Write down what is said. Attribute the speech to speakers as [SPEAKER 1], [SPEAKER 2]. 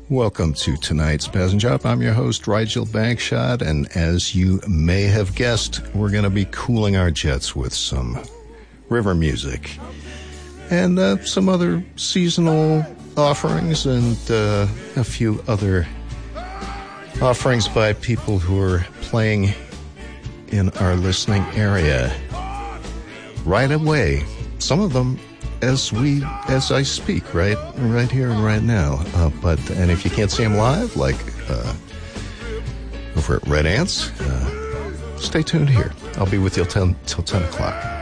[SPEAKER 1] Welcome to tonight's Passenger Up. I'm your host, Rigel Bankshot, and as you may have guessed, we're going to be cooling our jets with some river music and some other seasonal offerings and a few other offerings by people who are playing in our listening area right away. Some of them as I speak, right here and right now. And if you can't see them live, like over at Red Ants, stay tuned here. I'll be with you till 10 o'clock.